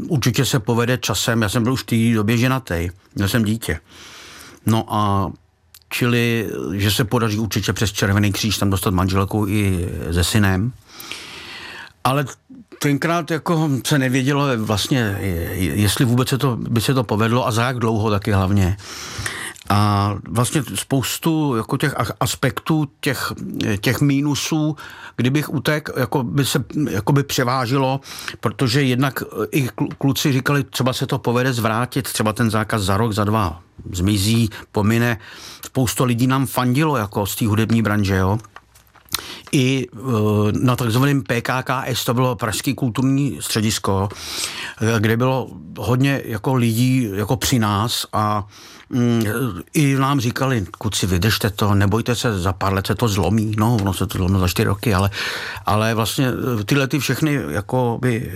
určitě se povede časem, já jsem byl už v té době ženatý, měl jsem dítě. No a čili, že se podaří určitě přes Červený kříž tam dostat manželku i se synem. Ale tenkrát jako se nevědělo vlastně, jestli vůbec by se to povedlo a za jak dlouho taky hlavně. A vlastně spoustu jako těch aspektů, těch mínusů, kdybych utek, jako by převážilo, protože jednak i kluci říkali, třeba se to povede zvrátit, třeba ten zákaz za rok, za dva zmizí, pomine. Spoustu lidí nám fandilo jako z té hudební branže, jo. I na takzvaném PKKS, to bylo Pražský kulturní středisko, kde bylo hodně jako lidí jako při nás a i nám říkali, kluci, vydržte to, nebojte se, za pár let se to zlomí, no, ono se to zlomilo za 4 roky, ale vlastně tyhle ty všechny jakoby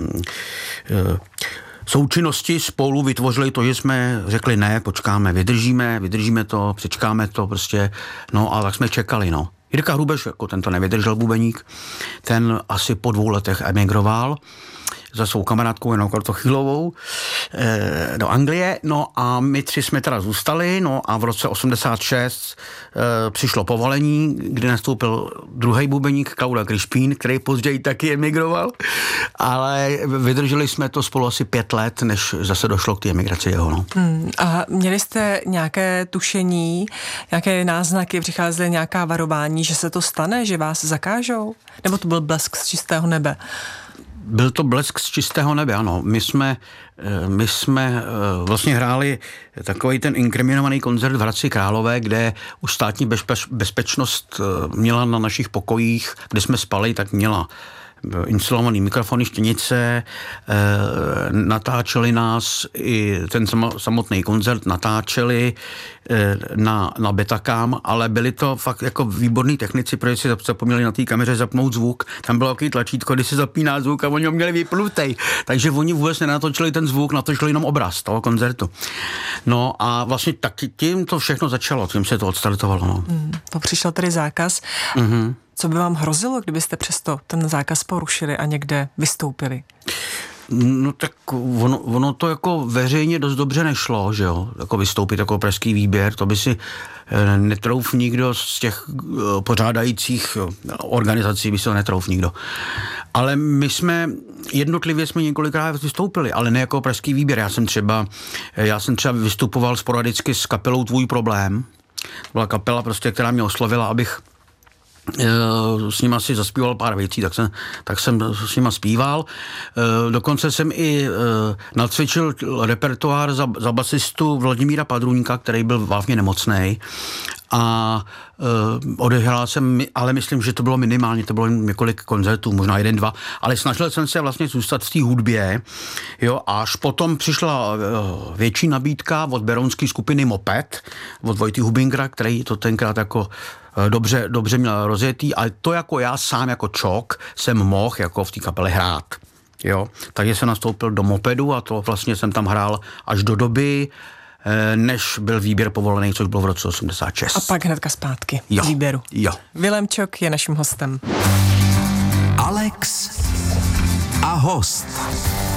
součinnosti spolu vytvořili to, že jsme řekli ne, počkáme, vydržíme to, přečkáme to prostě, no a tak jsme čekali, no. Jirka Hrubeš, jako ten to nevydržel bubeník, ten asi po 2 letech emigroval za svou kamarádkou Janou Kratochvílovou do Anglie, no a my 3 jsme teda zůstali, no a v roce 86 přišlo povolení, kdy nastoupil druhý bubeník Klauda Krišpín, který později taky emigroval, ale vydrželi jsme to spolu asi 5 let, než zase došlo k té emigraci jeho, no. A měli jste nějaké tušení, nějaké náznaky, přicházely nějaká varování, že se to stane, že vás zakážou? Nebo to byl blesk z čistého nebe? Byl to blesk z čistého nebe, ano. My jsme vlastně hráli takový ten inkriminovaný koncert v Hradci Králové, kde už státní bezpečnost měla na našich pokojích, kde jsme spali, tak měla instalovaný mikrofony, štěnice, natáčeli nás i ten samotný koncert, natáčeli na Betacam, ale byli to fakt jako výborní technici, protože si zapomněli na té kameře zapnout zvuk. Tam bylo takový tlačítko, kdy se zapíná zvuk a oni ho měli vypnutej. Takže oni vůbec nenatočili ten zvuk, natočili jenom obraz toho koncertu. No a vlastně taky tím to všechno začalo, tím se to odstartovalo. No. To přišel tedy zákaz. Co by vám hrozilo, kdybyste přesto ten zákaz porušili a někde vystoupili? No tak ono to jako veřejně dost dobře nešlo, že jo, jako vystoupit jako pražský výběr, to by si netrouf nikdo z těch pořádajících organizací, by si to netrouf nikdo. Ale my jsme jednotlivě několikrát vystoupili, ale ne jako pražský výběr. Já jsem třeba vystupoval sporadicky s kapelou Tvůj problém. To byla kapela prostě, která mě oslovila, abych s nima si zaspíval pár věcí, tak jsem s nima zpíval. Dokonce jsem i nacvičil repertoár za basistu Vladimíra Padrůňka, který byl vážně nemocnej. A odehrál jsem, ale myslím, že to bylo minimálně, to bylo několik koncertů, možná 1, 2, ale snažil jsem se vlastně zůstat v té hudbě, jo, až potom přišla větší nabídka od berounské skupiny Moped, od Vojty Hubingra, který to tenkrát jako dobře měl rozjetý, ale to jako já sám jako čok jsem mohl jako v té kapele hrát. Jo, takže jsem nastoupil do Mopedu a to vlastně jsem tam hrál až do doby, než byl výběr povolený, což bylo v roce 86. A pak hnedka zpátky z výběru. Jo. Vilém Čok je naším hostem. Alex a host.